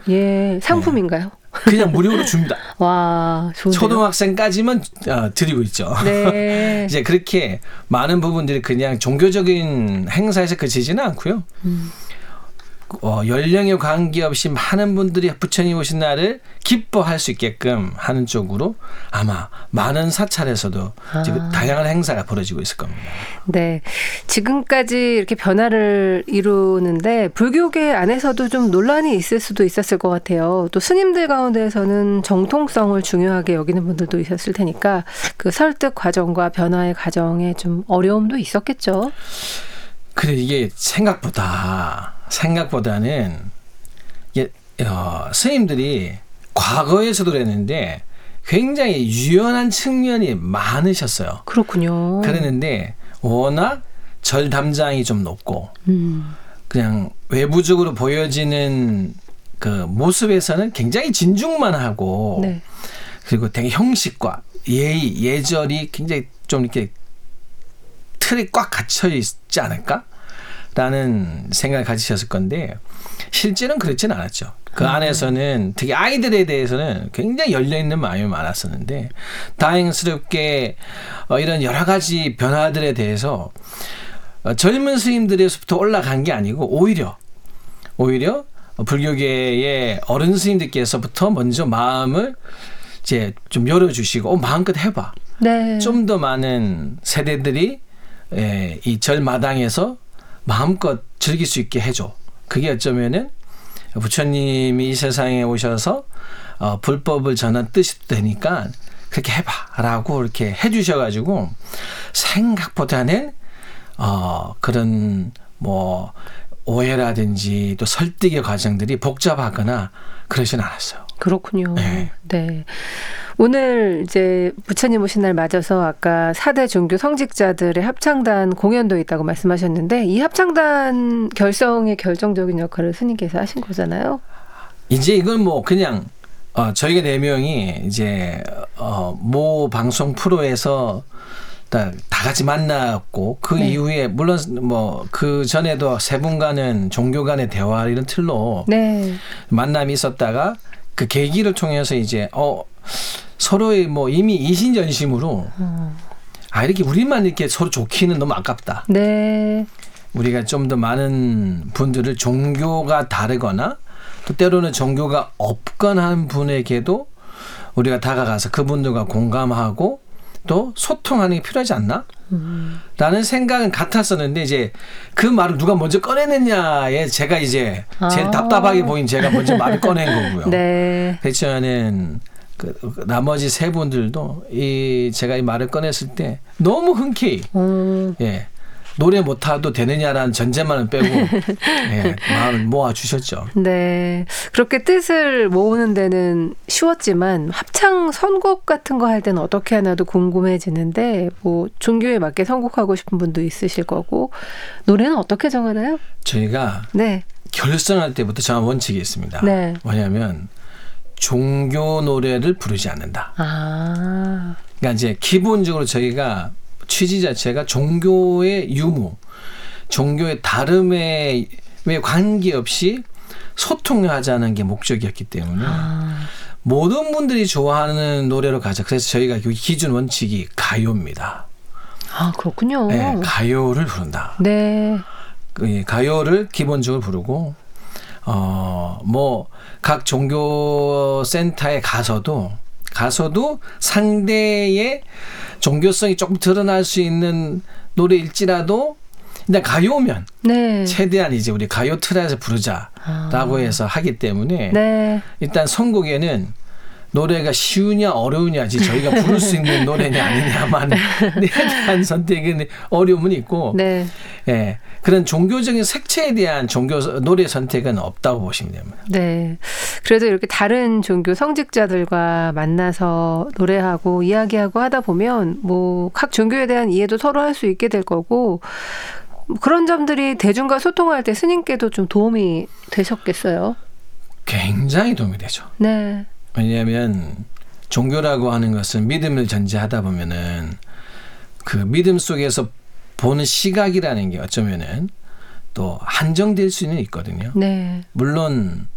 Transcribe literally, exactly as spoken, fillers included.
예, 상품인가요? 네. 그냥 무료로 줍니다. 와, 좋네요. 초등학생까지만 어, 드리고 있죠. 네. 이제 그렇게 많은 부분들이 그냥 종교적인 행사에서 그치지는 않고요. 음. 어, 연령에 관계없이 많은 분들이 부처님 오신 날을 기뻐할 수 있게끔 하는 쪽으로 아마 많은 사찰에서도 아. 지금 다양한 행사가 벌어지고 있을 겁니다. 네, 지금까지 이렇게 변화를 이루는데 불교계 안에서도 좀 논란이 있을 수도 있었을 것 같아요. 또 스님들 가운데에서는 정통성을 중요하게 여기는 분들도 있었을 테니까 그 설득 과정과 변화의 과정에 좀 어려움도 있었겠죠. 근데 이게 생각보다 생각보다는 이게 어, 스님들이 과거에서도 그랬는데 굉장히 유연한 측면이 많으셨어요. 그렇군요. 그랬는데 워낙 절 담장이 좀 높고 음. 그냥 외부적으로 보여지는 그 모습에서는 굉장히 진중만 하고 네. 그리고 되게 형식과 예의 예절이 굉장히 좀 이렇게 틀이 꽉 갇혀 있지 않을까라는 생각을 가지셨을 건데 실제는 그렇지는 않았죠. 그 음. 안에서는 특히 아이들에 대해서는 굉장히 열려있는 마음이 많았었는데 다행스럽게 이런 여러 가지 변화들에 대해서 젊은 스님들에서부터 올라간 게 아니고 오히려 오히려 불교계의 어른 스님들께서부터 먼저 마음을 이제 좀 열어주시고 어, 마음껏 해봐. 네. 좀 더 많은 세대들이 이 절 마당에서 마음껏 즐길 수 있게 해줘. 그게 어쩌면은 부처님이 이 세상에 오셔서 어, 불법을 전한 뜻이 되니까 그렇게 해봐라고 이렇게 해주셔가지고 생각보다는 어, 그런 뭐 오해라든지 또 설득의 과정들이 복잡하거나 그러진 않았어요. 그렇군요. 네. 네. 오늘 이제 부처님 오신 날 맞아서 아까 사 대 종교 성직자들의 합창단 공연도 있다고 말씀하셨는데 이 합창단 결성의 결정적인 역할을 스님께서 하신 거잖아요. 이제 이건 뭐 그냥 어, 저희가 네 명이 이제 어, 모 방송 프로에서 다, 다 같이 만났고 그 네. 이후에 물론 뭐 그 전에도 세 분간은 종교 간의 대화 이런 틀로 네. 만남이 있었다가 그 계기를 통해서 이제 어 서로의 뭐 이미 이신전심으로 음. 아 이렇게 우리만 이렇게 서로 좋기는 너무 아깝다. 네. 우리가 좀 더 많은 분들을 종교가 다르거나 또 때로는 종교가 없거나 한 분에게도 우리가 다가가서 그분들과 공감하고 또 소통하는 게 필요하지 않나? 음. 라는 생각은 같았었는데 이제 그 말을 누가 먼저 꺼내느냐에 제가 이제 아. 제일 답답하게 보인 제가 먼저 말을 꺼낸 거고요. 네. 그렇지만은 그 나머지 세 분들도 이 제가 이 말을 꺼냈을 때 너무 흔쾌히 음. 예. 노래 못해도 되느냐라는 전제만은 빼고 예, 마음을 모아주셨죠. 네. 그렇게 뜻을 모으는 데는 쉬웠지만 합창 선곡 같은 거 할 때는 어떻게 하나도 궁금해지는데 뭐 종교에 맞게 선곡하고 싶은 분도 있으실 거고 노래는 어떻게 정하나요? 저희가 네. 결성할 때부터 정한 원칙이 있습니다. 네. 뭐냐면 종교 노래를 부르지 않는다. 아. 그러니까 이제 기본적으로 저희가 취지 자체가 종교의 유무, 종교의 다름에 관계없이 소통하자는 게 목적이었기 때문에 아. 모든 분들이 좋아하는 노래로 가자. 그래서 저희가 기준 원칙이 가요입니다. 아 그렇군요. 네, 가요를 부른다. 네. 가요를 기본적으로 부르고 어, 뭐 각 종교 센터에 가서도 가서도 상대의 종교성이 조금 드러날 수 있는 노래일지라도 일단 가요면 네. 최대한 이제 우리 가요 틀에서 부르자라고 아. 해서 하기 때문에 네. 일단 선곡에는 노래가 쉬우냐 어려우냐지 저희가 부를 수 있는 노래냐 아니냐만 대한 선택은 어려움은 있고 네. 예, 그런 종교적인 색채에 대한 종교 노래 선택은 없다고 보시면 됩니다. 네. 그래도 이렇게 다른 종교 성직자들과 만나서 노래하고 이야기하고 하다 보면 뭐 각 종교에 대한 이해도 서로 할 수 있게 될 거고 그런 점들이 대중과 소통할 때 스님께도 좀 도움이 되셨겠어요? 굉장히 도움이 되죠. 네. 왜냐하면 종교라고 하는 것은 믿음을 전제하다 보면은 그 믿음 속에서 보는 시각이라는 게 어쩌면은 또 한정될 수는 있거든요. 네. 물론